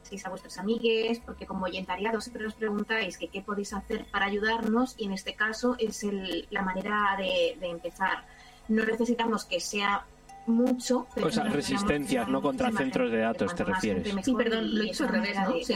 paséis a vuestros amigues, porque como voluntariado siempre os preguntáis que qué podéis hacer para ayudarnos, y en este caso es la manera de empezar. No necesitamos que sea mucho, pero o sea, resistencias, no contra centros de datos, te refieres. Sí, perdón, lo he hecho al revés, ¿no? Sí.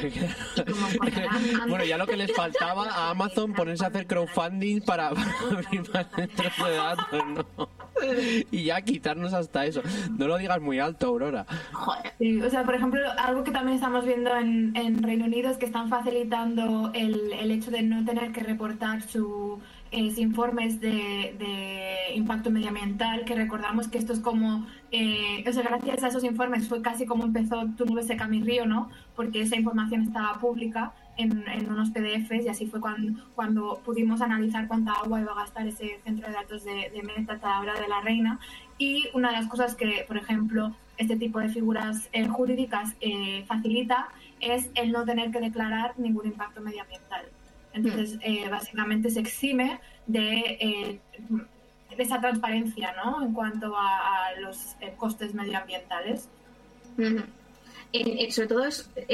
Bueno, ya lo que les faltaba a Amazon ponerse a hacer crowdfunding para abrir más centros de datos, ¿no? Y ya quitarnos hasta eso. No lo digas muy alto, Aurora. Sí, o sea, por ejemplo, algo que también estamos viendo en Reino Unido es que están facilitando el hecho de no tener que reportar sus informes de impacto medioambiental, que recordamos que esto es como, o sea, gracias a esos informes fue casi como empezó Tu nube seca mi río, ¿no? Porque esa información estaba pública en unos PDFs, y así fue cuando pudimos analizar cuánta agua iba a gastar ese centro de datos de Meta a la hora de la reina. Y una de las cosas que, por ejemplo, este tipo de figuras jurídicas facilita es el no tener que declarar ningún impacto medioambiental. Entonces, básicamente se exime de esa transparencia, ¿no?, en cuanto a los costes medioambientales. Sobre todo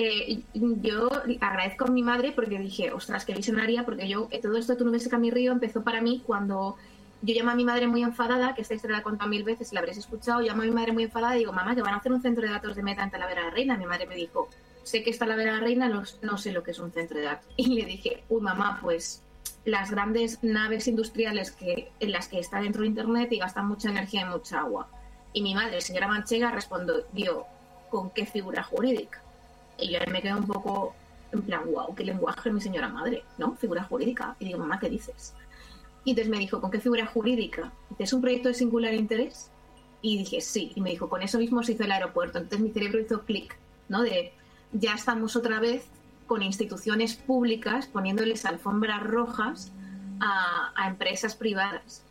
yo agradezco a mi madre, porque dije, ostras, qué visionaria, porque todo esto Tu nube seca mi río empezó para mí cuando yo llamo a mi madre muy enfadada, que esta historia la he contado 1000 veces, la habréis escuchado. Llamo a mi madre muy enfadada y digo, mamá, que van a hacer un centro de datos de Meta en Talavera de la Reina. Mi madre me dijo, sé que es Talavera de la Reina, no sé lo que es un centro de datos. Y le dije, uy, mamá, pues las grandes naves industriales en las que está dentro de Internet y gastan mucha energía y mucha agua. Y mi madre, señora Manchega, respondió, ¿con qué figura jurídica? Y yo me quedé un poco en plan, wow, qué lenguaje, mi señora madre, ¿no? Figura jurídica. Y digo, mamá, ¿qué dices? Y entonces me dijo, ¿con qué figura jurídica? ¿Es un proyecto de singular interés? Y dije, sí. Y me dijo, con eso mismo se hizo el aeropuerto. Entonces mi cerebro hizo clic, ¿no? De, ya estamos otra vez con instituciones públicas poniéndoles alfombras rojas a empresas privadas.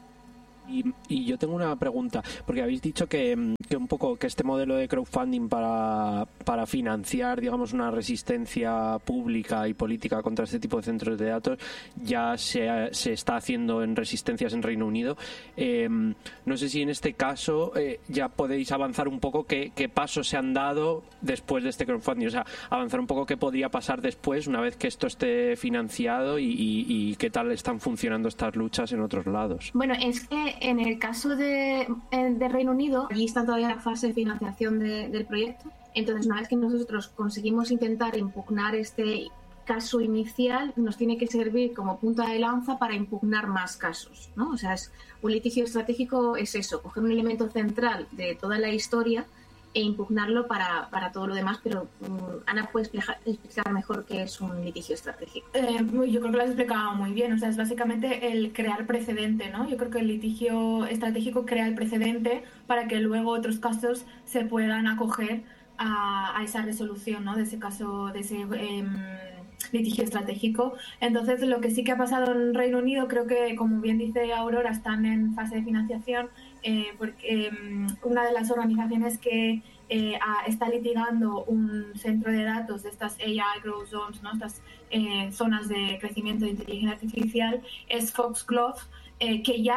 Y yo tengo una pregunta, porque habéis dicho que un poco que este modelo de crowdfunding para financiar, digamos, una resistencia pública y política contra este tipo de centros de datos ya se está haciendo en resistencias en Reino Unido. No sé si en este caso ya podéis avanzar un poco qué pasos se han dado después de este crowdfunding, o sea, avanzar un poco qué podría pasar después una vez que esto esté financiado y qué tal están funcionando estas luchas en otros lados. Bueno, es que en el caso de Reino Unido, allí está todavía la fase de financiación del proyecto. Entonces, una vez que nosotros conseguimos intentar impugnar este caso inicial, nos tiene que servir como punta de lanza para impugnar más casos, ¿no? O sea, un litigio estratégico es eso, coger un elemento central de toda la historia e impugnarlo para todo lo demás, pero Ana puede explicar mejor qué es un litigio estratégico. Yo creo que lo has explicado muy bien, o sea, es básicamente el crear precedente, ¿no? Yo creo que el litigio estratégico crea el precedente para que luego otros casos se puedan acoger a esa resolución, ¿no?, de ese caso, de ese litigio estratégico. Entonces, lo que sí que ha pasado en Reino Unido, creo que, como bien dice Aurora, están en fase de financiación, porque una de las organizaciones que está litigando un centro de datos de estas AI Growth Zones, ¿no?, estas zonas de crecimiento de inteligencia artificial, es Foxglove, que ya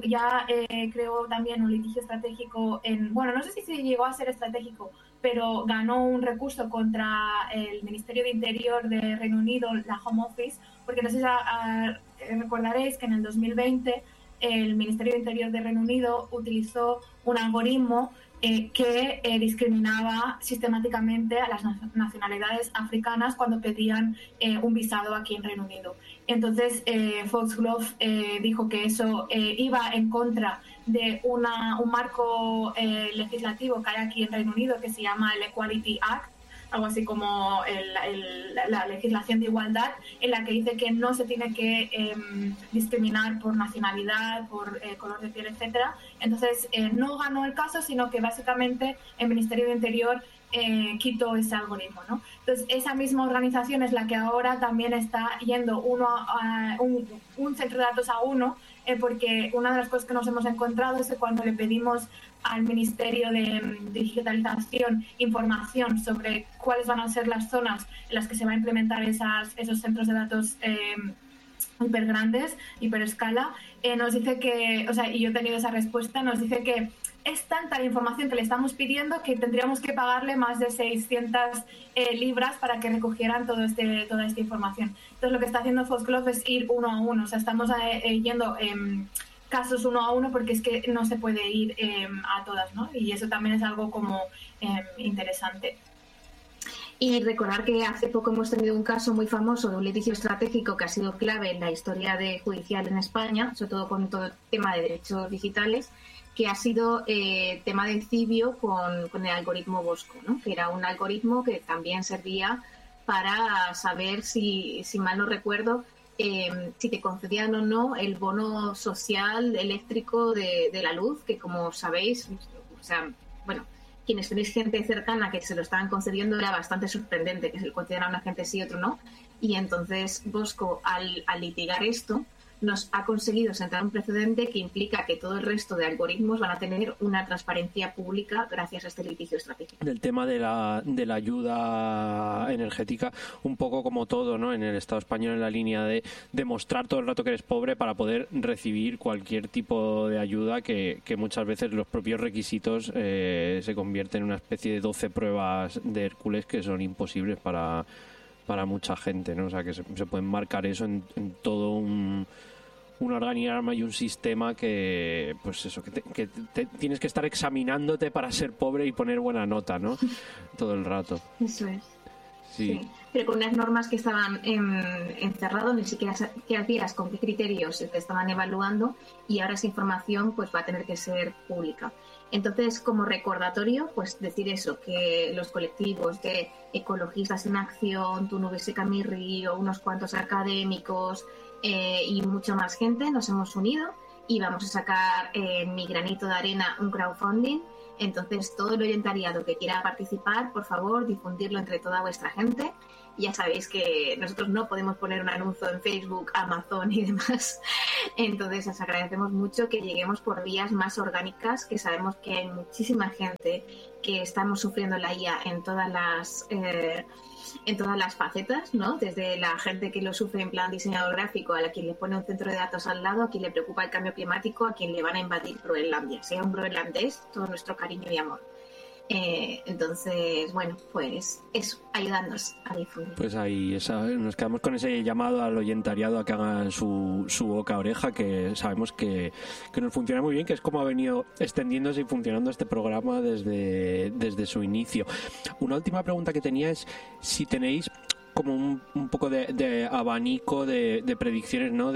creó también un litigio estratégico bueno, no sé si se llegó a ser estratégico, pero ganó un recurso contra el Ministerio de Interior de Reino Unido, la Home Office, porque no sé si recordaréis que en el 2020 el Ministerio de Interior de Reino Unido utilizó un algoritmo que discriminaba sistemáticamente a las nacionalidades africanas cuando pedían un visado aquí en Reino Unido. Entonces, Foxglove dijo que eso iba en contra de un marco legislativo que hay aquí en Reino Unido que se llama el Equality Act, algo así como la legislación de igualdad, en la que dice que no se tiene que discriminar por nacionalidad, por color de piel, etcétera. Entonces, no ganó el caso, sino que básicamente el Ministerio de Interior quitó ese algoritmo, ¿no? Entonces, esa misma organización es la que ahora también está yendo un centro de datos a uno, porque una de las cosas que nos hemos encontrado es que cuando le pedimos al Ministerio de Digitalización información sobre cuáles van a ser las zonas en las que se va a implementar esos centros de datos hiper grandes, hiper escala, nos dice que, o sea, y yo he tenido esa respuesta, nos dice que es tanta la información que le estamos pidiendo que tendríamos que pagarle más de 600 libras para que recogieran toda esta información. Entonces lo que está haciendo Foxglove es ir uno a uno, o sea, estamos yendo casos uno a uno porque es que no se puede ir a todas, ¿no? Y eso también es algo como interesante. Y recordar que hace poco hemos tenido un caso muy famoso de un litigio estratégico que ha sido clave en la historia judicial en España, sobre todo con todo el tema de derechos digitales, que ha sido tema de Cibio con el algoritmo Bosco, ¿no? Que era un algoritmo que también servía para saber, si mal no recuerdo, si te concedían o no el bono social eléctrico de la luz, que como sabéis, o sea, bueno, quienes tenéis gente cercana que se lo estaban concediendo era bastante sorprendente que se lo concedieran a una gente sí y otro no. Y entonces Bosco, al litigar esto, nos ha conseguido sentar un precedente que implica que todo el resto de algoritmos van a tener una transparencia pública gracias a este litigio estratégico. Del tema de la ayuda energética, un poco como todo, ¿no? En el Estado español, en la línea de demostrar todo el rato que eres pobre para poder recibir cualquier tipo de ayuda, que muchas veces los propios requisitos se convierten en una especie de 12 pruebas de Hércules que son imposibles para mucha gente, ¿no? O sea, que se pueden marcar eso en todo un organigrama y un sistema que, pues eso, que tienes que estar examinándote para ser pobre y poner buena nota, ¿no? Todo el rato. Eso es. Sí. Pero con unas normas que estaban encerradas, ni siquiera sabías con qué criterios se te estaban evaluando, y ahora esa información pues va a tener que ser pública. Entonces, como recordatorio, pues decir eso, que los colectivos de ecologistas en acción, Tu Nube Seca Mi Río, unos cuantos académicos y mucha más gente nos hemos unido y vamos a sacar Mi Granito de Arena, un crowdfunding. Entonces, todo el oyentariado que quiera participar, por favor, difundirlo entre toda vuestra gente. Ya sabéis que nosotros no podemos poner un anuncio en Facebook, Amazon y demás. Entonces, os agradecemos mucho que lleguemos por vías más orgánicas, que sabemos que hay muchísima gente que estamos sufriendo la IA en todas las facetas, ¿no? Desde la gente que lo sufre en plan diseñador gráfico, a la quien le pone un centro de datos al lado, a quien le preocupa el cambio climático, a quien le van a invadir Groenlandia. Sea un groenlandés, todo nuestro cariño y amor. Entonces, bueno, pues eso, ayudarnos a difundir. Pues ahí nos quedamos con ese llamado al oyentariado a que hagan su boca oreja, que sabemos que nos funciona muy bien, que es como ha venido extendiéndose y funcionando este programa desde su inicio. Una última pregunta que tenía es si tenéis como un poco de abanico de predicciones, ¿no?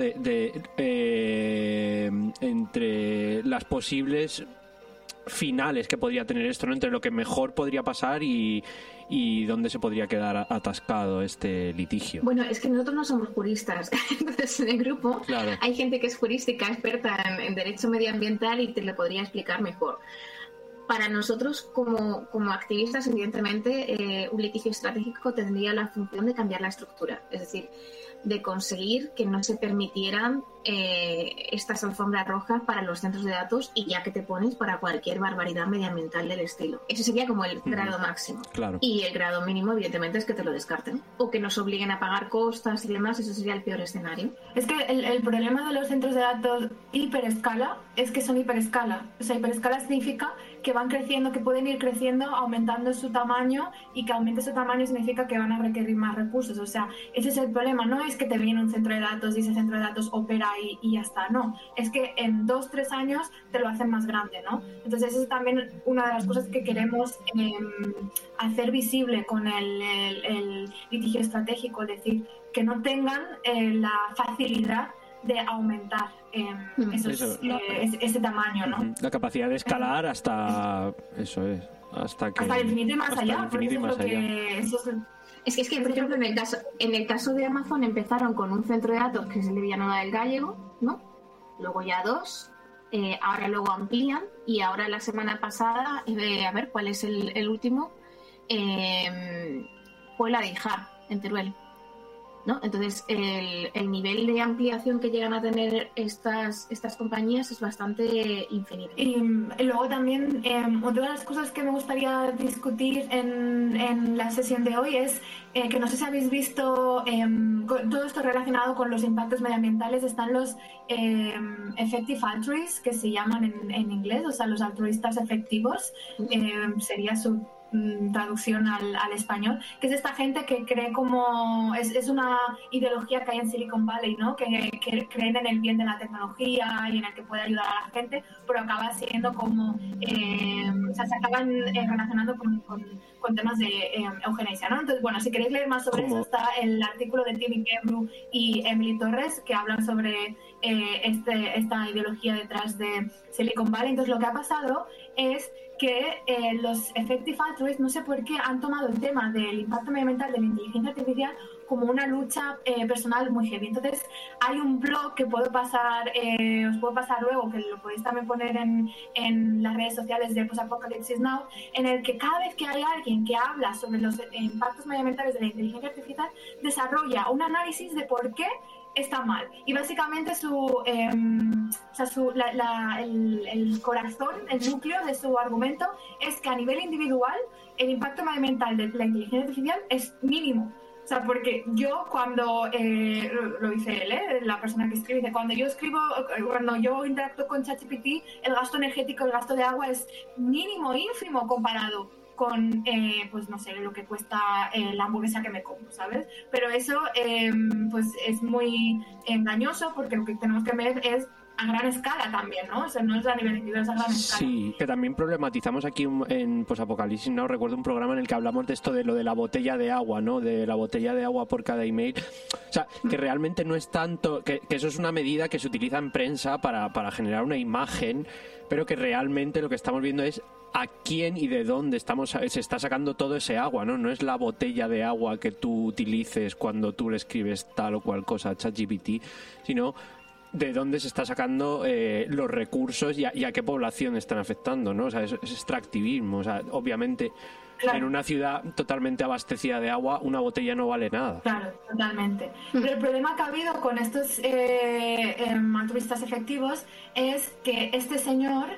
Entre las posibles finales que podría tener esto, ¿no? Entre lo que mejor podría pasar y dónde se podría quedar atascado este litigio. Bueno, es que nosotros no somos juristas. Entonces, en el grupo hay gente que es jurística, experta en derecho medioambiental y te lo podría explicar mejor. Para nosotros, como activistas, evidentemente, un litigio estratégico tendría la función de cambiar la estructura. Es decir, de conseguir que no se permitieran estas alfombras rojas para los centros de datos y ya que te pones para cualquier barbaridad medioambiental del estilo. Ese sería como el grado máximo. Claro. Y el grado mínimo, evidentemente, es que te lo descarten. O que nos obliguen a pagar costas y demás. Eso sería el peor escenario. Es que el problema de los centros de datos hiperescala es que son hiperescala. O sea, hiperescala significa que van creciendo, que pueden ir creciendo, aumentando su tamaño, y que aumente su tamaño significa que van a requerir más recursos. O sea, ese es el problema. No es que te viene un centro de datos y ese centro de datos opera y ya está. No, es que en 2-3 años te lo hacen más grande, ¿no? Entonces, esa es también una de las cosas que queremos hacer visible con el litigio estratégico, es decir, que no tengan la facilidad de aumentar ese tamaño, ¿no? La capacidad de escalar hasta hasta el infinito y más allá. Es que, por ejemplo, en el caso de Amazon empezaron con un centro de datos que es el de Villanueva del Gállego, ¿no? Luego ya 2, ahora luego amplían, y ahora la semana pasada, a ver cuál es el último, fue la de Ijar, en Teruel. ¿no? Entonces, el nivel de ampliación que llegan a tener estas compañías es bastante infinito. Y luego también, otra de las cosas que me gustaría discutir en la sesión de hoy es que no sé si habéis visto todo esto relacionado con los impactos medioambientales. Están los effective altruists, que se llaman en inglés, o sea, los altruistas efectivos, sería su traducción al español, que es esta gente que cree como es una ideología que hay en Silicon Valley, ¿no? Que creen en el bien de la tecnología y en el que puede ayudar a la gente, pero acaba siendo como o sea, se acaban relacionando con temas de eugenesia, ¿no? Entonces, bueno, si queréis leer más sobre eso, está el artículo de Timmy Gebru y Emily Torres, que hablan sobre esta ideología detrás de Silicon Valley. Entonces, lo que ha pasado es que los effective altruists, no sé por qué, han tomado el tema del impacto medioambiental de la inteligencia artificial como una lucha personal muy heavy. Entonces, hay un blog que puedo pasar, os puedo pasar luego, que lo podéis también poner en las redes sociales de Post-Apocalypse Now, en el que cada vez que hay alguien que habla sobre los impactos medioambientales de la inteligencia artificial, desarrolla un análisis de por qué está mal. Y básicamente el corazón, el núcleo de su argumento es que a nivel individual el impacto medioambiental de la inteligencia artificial es mínimo. O sea, porque yo cuando, lo dice él, la persona que escribe, dice, cuando yo interactúo con ChatGPT, el gasto energético, el gasto de agua es mínimo, ínfimo comparado con, pues no sé, lo que cuesta la hamburguesa que me como, ¿sabes? Pero eso, pues es muy engañoso, porque lo que tenemos que ver es a gran escala también, ¿no? O sea, no es a nivel individual, es a gran escala. Sí, que también problematizamos aquí en Post-Apocalipsis, ¿no? Recuerdo un programa en el que hablamos de esto, de lo de la botella de agua, ¿no? De la botella de agua por cada email. O sea, que realmente no es tanto... Que eso es una medida que se utiliza en prensa para generar una imagen, pero que realmente lo que estamos viendo es a quién y de dónde se está sacando todo ese agua, ¿no? No es la botella de agua que tú utilices cuando tú le escribes tal o cual cosa a ChatGPT, sino de dónde se está sacando los recursos y a qué población están afectando, ¿no? O sea, es extractivismo. O sea, obviamente, claro, en una ciudad totalmente abastecida de agua, una botella no vale nada. Claro, totalmente. Pero el problema que ha habido con estos altruistas efectivos es que este señor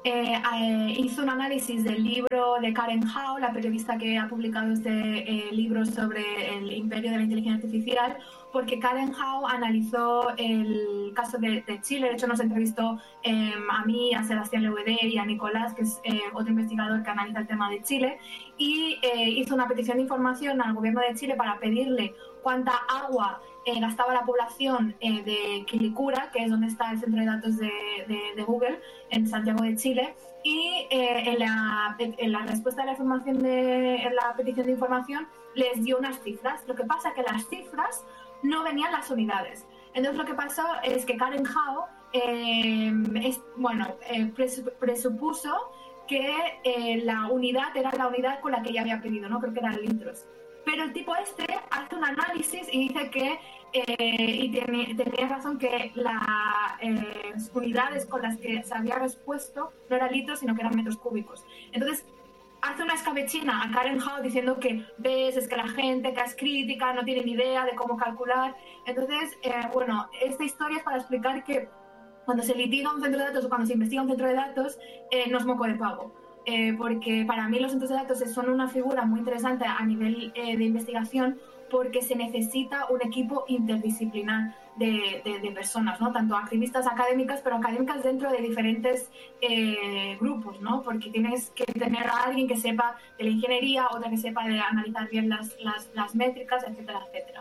hizo un análisis del libro de Karen Howe, la periodista que ha publicado este libro sobre el imperio de la inteligencia artificial, porque Karen Howe analizó el caso de Chile. De hecho, nos entrevistó a mí, a Sebastián Leuder y a Nicolás, que es otro investigador que analiza el tema de Chile, y hizo una petición de información al gobierno de Chile para pedirle cuánta agua gastaba la población de Quilicura, que es donde está el centro de datos de Google, en Santiago de Chile, y en la respuesta de la información en la petición de información les dio unas cifras. Lo que pasa es que las cifras no venían las unidades. Entonces lo que pasó es que Karen Howe presupuso que la unidad era la unidad con la que ella había pedido, ¿no? Creo que eran litros. Pero el tipo hace un análisis y dice que tenía razón, que las unidades con las que se había respuesto no eran litros, sino que eran metros cúbicos. Entonces hace una escabechina a Karen Howe diciendo que es que la gente que es crítica no tiene ni idea de cómo calcular. Entonces, esta historia es para explicar que cuando se litiga un centro de datos o cuando se investiga un centro de datos, no es moco de pavo. Porque para mí los centros de datos son una figura muy interesante a nivel de investigación, porque se necesita un equipo interdisciplinar de personas, ¿no? Tanto activistas académicas, pero académicas dentro de diferentes grupos, ¿no? Porque tienes que tener a alguien que sepa de la ingeniería, otra que sepa de analizar bien las métricas, etcétera, etcétera.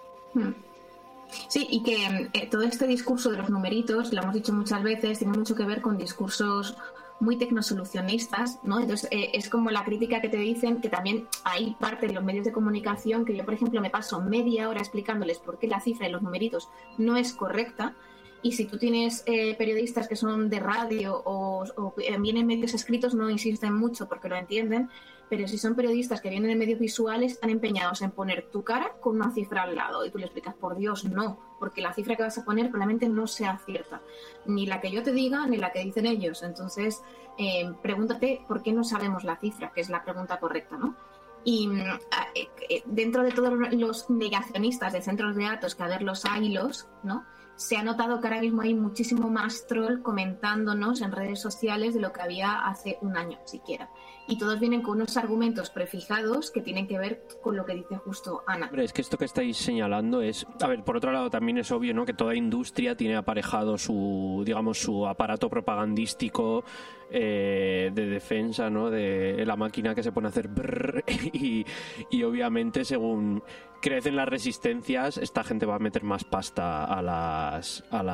Sí, y que todo este discurso de los numeritos, lo hemos dicho muchas veces, tiene mucho que ver con discursos muy tecnosolucionistas, ¿no? Entonces es como la crítica que te dicen, que también hay parte de los medios de comunicación que yo, por ejemplo, me paso media hora explicándoles por qué la cifra de los numeritos no es correcta, y si tú tienes periodistas que son de radio o vienen medios escritos, no insisten mucho porque lo entienden, pero si son periodistas que vienen en medios visuales, están empeñados en poner tu cara con una cifra al lado y tú le explicas, por Dios, no, porque la cifra que vas a poner probablemente no sea cierta, ni la que yo te diga ni la que dicen ellos. Entonces pregúntate por qué no sabemos la cifra, que es la pregunta correcta, ¿no? Y dentro de todos los negacionistas de centros de datos, que a ver los hay, ¿no? Se ha notado que ahora mismo hay muchísimo más troll comentándonos en redes sociales de lo que había hace un año siquiera. Y todos vienen con unos argumentos prefijados que tienen que ver con lo que dice justo Ana. Hombre, es que esto que estáis señalando es... A ver, por otro lado también es obvio, ¿no?, que toda industria tiene aparejado su aparato propagandístico de defensa, ¿no?, de la máquina que se pone a hacer brrr, y obviamente según crecen las resistencias, esta gente va a meter más pasta a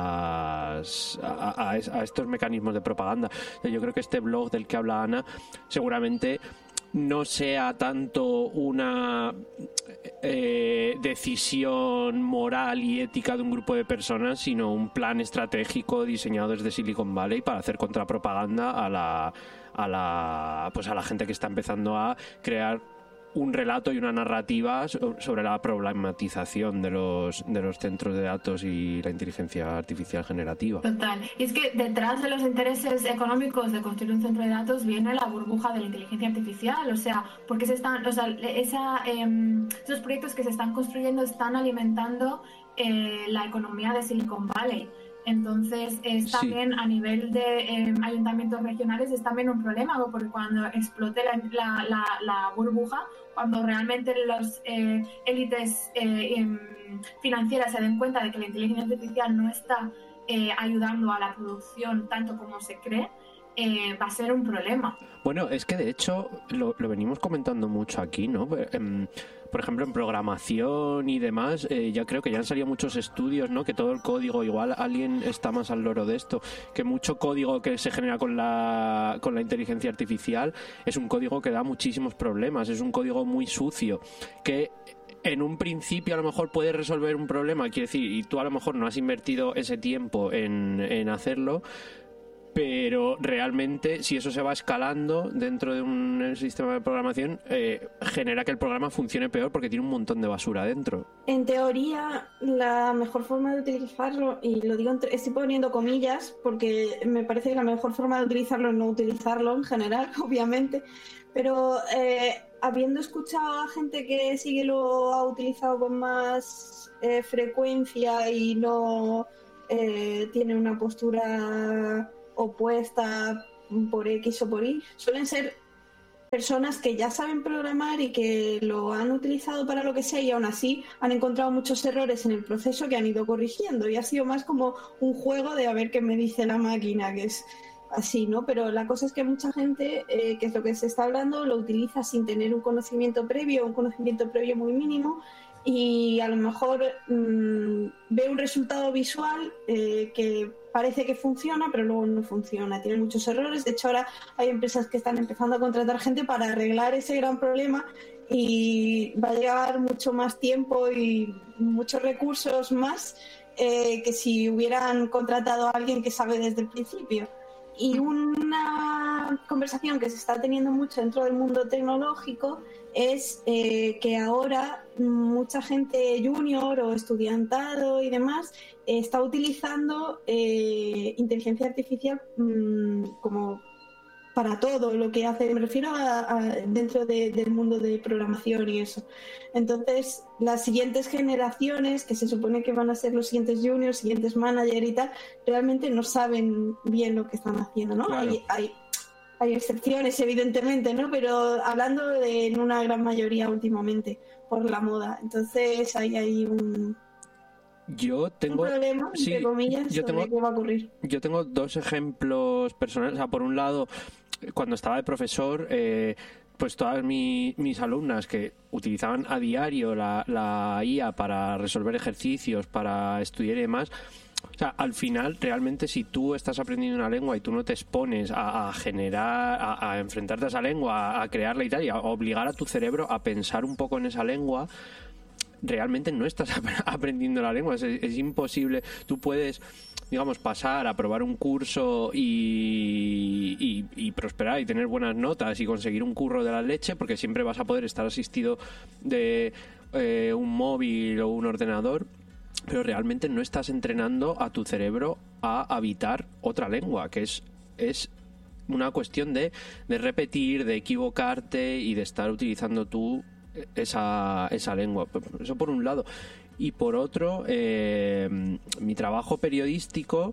estos mecanismos de propaganda. O sea, yo creo que este blog del que habla Ana seguramente no sea tanto una decisión moral y ética de un grupo de personas, sino un plan estratégico diseñado desde Silicon Valley para hacer contrapropaganda a la gente que está empezando a crear un relato y una narrativa sobre la problematización de los centros de datos y la inteligencia artificial generativa. Total. Y es que detrás de los intereses económicos de construir un centro de datos viene la burbuja de la inteligencia artificial. O sea, porque esos proyectos que se están construyendo están alimentando la economía de Silicon Valley. Entonces, es también a nivel de ayuntamientos regionales es también un problema, porque cuando explote la burbuja, cuando realmente los élites financieras se den cuenta de que la inteligencia artificial no está ayudando a la producción tanto como se cree, va a ser un problema. Bueno, es que de hecho lo venimos comentando mucho aquí, ¿no? Por ejemplo, en programación y demás, ya creo que ya han salido muchos estudios, ¿no?, que todo el código, igual alguien está más al loro de esto, que mucho código que se genera con la inteligencia artificial es un código que da muchísimos problemas, es un código muy sucio, que en un principio a lo mejor puede resolver un problema, quiere decir, y tú a lo mejor no has invertido ese tiempo en hacerlo, pero realmente si eso se va escalando dentro de un sistema de programación, genera que el programa funcione peor porque tiene un montón de basura dentro. En teoría, la mejor forma de utilizarlo, y lo digo, estoy poniendo comillas porque me parece que la mejor forma de utilizarlo es no utilizarlo en general, obviamente, pero habiendo escuchado a gente que sí que lo ha utilizado con más frecuencia y no tiene una postura opuesta por X o por Y, suelen ser personas que ya saben programar y que lo han utilizado para lo que sea y aún así han encontrado muchos errores en el proceso que han ido corrigiendo y ha sido más como un juego de a ver qué me dice la máquina, que es así, ¿no? Pero la cosa es que mucha gente, que es lo que se está hablando, lo utiliza sin tener un conocimiento previo muy mínimo, y a lo mejor ve un resultado visual que parece que funciona, pero luego no funciona, tiene muchos errores. De hecho, ahora hay empresas que están empezando a contratar gente para arreglar ese gran problema y va a llevar mucho más tiempo y muchos recursos más que si hubieran contratado a alguien que sabe desde el principio. Y una conversación que se está teniendo mucho dentro del mundo tecnológico es que ahora mucha gente junior o estudiantado y demás está utilizando inteligencia artificial como para todo lo que hace, me refiero a dentro del mundo de programación y eso. Entonces, las siguientes generaciones, que se supone que van a ser los siguientes juniors, siguientes managers y tal, realmente no saben bien lo que están haciendo, ¿no? Claro. Hay excepciones, evidentemente, ¿no? Pero hablando en una gran mayoría últimamente, por la moda. Entonces, hay un problema, entre comillas, sobre qué va a ocurrir. Yo tengo dos ejemplos personales. O sea, por un lado, cuando estaba de profesor, pues todas mis alumnas que utilizaban a diario la IA para resolver ejercicios, para estudiar y demás, o sea, al final, realmente, si tú estás aprendiendo una lengua y tú no te expones a generar, a enfrentarte a esa lengua, a crearla y tal, y a obligar a tu cerebro a pensar un poco en esa lengua, realmente no estás aprendiendo la lengua. Es imposible. Tú puedes, digamos, pasar a probar un curso y prosperar y tener buenas notas y conseguir un curro de la leche, porque siempre vas a poder estar asistido de un móvil o un ordenador, pero realmente no estás entrenando a tu cerebro a habitar otra lengua, que es una cuestión de repetir, de equivocarte y de estar utilizando tú esa lengua. Eso por un lado. Y por otro, mi trabajo periodístico,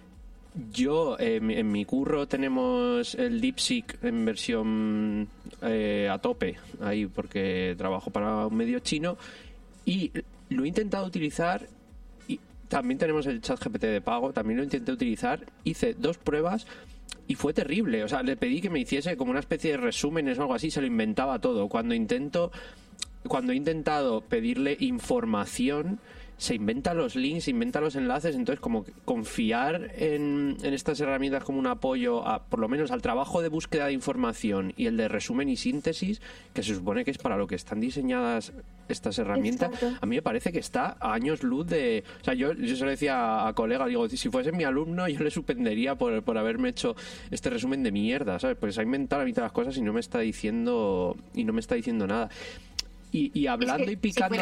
yo en mi curro tenemos el DeepSeek en versión a tope, ahí porque trabajo para un medio chino y lo he intentado utilizar. Y también tenemos el ChatGPT de pago, también lo intenté utilizar, hice 2 pruebas y fue terrible. O sea, le pedí que me hiciese como una especie de resúmenes o algo así, se lo inventaba todo. Cuando he intentado pedirle información, se inventa los links, se inventa los enlaces. Entonces, como confiar en estas herramientas como un apoyo por lo menos al trabajo de búsqueda de información y el de resumen y síntesis, que se supone que es para lo que están diseñadas estas herramientas. Exacto. A mí me parece que está a años luz de... O sea, yo se lo decía a colega, digo, si fuese mi alumno yo le suspendería por haberme hecho este resumen de mierda, ¿sabes? Porque se ha inventado la mitad de las cosas y no me está diciendo nada. Y hablando es que y picando...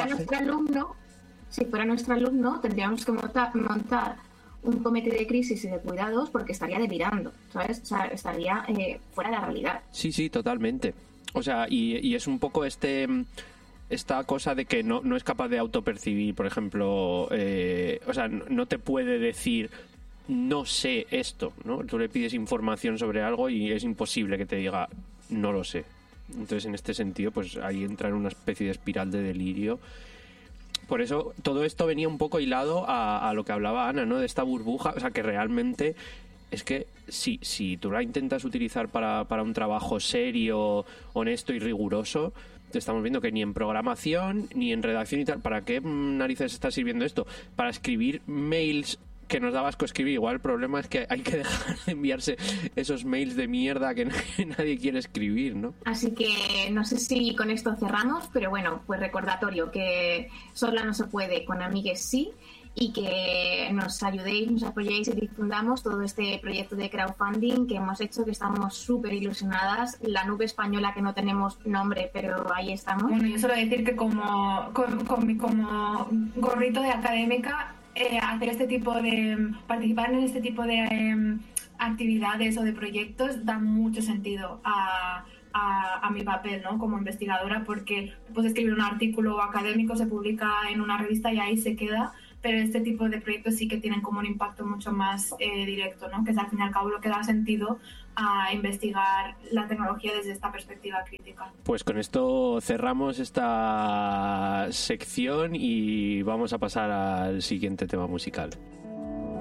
Si fuera nuestro alumno, tendríamos que montar un comité de crisis y de cuidados porque estaría delirando, ¿sabes? O sea, estaría fuera de la realidad. Sí, totalmente. O sea, y es un poco esta cosa de que no es capaz de autopercibir, por ejemplo, o sea, no te puede decir no sé esto, ¿no? Tú le pides información sobre algo y es imposible que te diga no lo sé. Entonces, en este sentido, pues ahí entra en una especie de espiral de delirio. Por eso todo esto venía un poco hilado a lo que hablaba Ana, ¿no? De esta burbuja, o sea, que realmente es que si tú la intentas utilizar para un trabajo serio, honesto y riguroso, te estamos viendo que ni en programación ni en redacción y tal, ¿para qué narices está sirviendo esto? Para escribir mails que nos da asco escribir. Igual el problema es que hay que dejar de enviarse esos mails de mierda que nadie quiere escribir, ¿no? Así que no sé si con esto cerramos, pero bueno, pues recordatorio que sola no se puede, con amigues sí, y que nos ayudéis, nos apoyéis y difundamos todo este proyecto de crowdfunding que hemos hecho, que estamos súper ilusionadas. La nube española, que no tenemos nombre, pero ahí estamos. Bueno, yo solo decir que como gorrito de académica, participar en este tipo de actividades o de proyectos da mucho sentido a mi papel, ¿no? Como investigadora, porque puedes escribir un artículo académico, se publica en una revista y ahí se queda, pero este tipo de proyectos sí que tienen como un impacto mucho más directo, ¿no? Que es al fin y al cabo lo que da sentido a investigar la tecnología desde esta perspectiva crítica. Pues con esto cerramos esta sección y vamos a pasar al siguiente tema musical.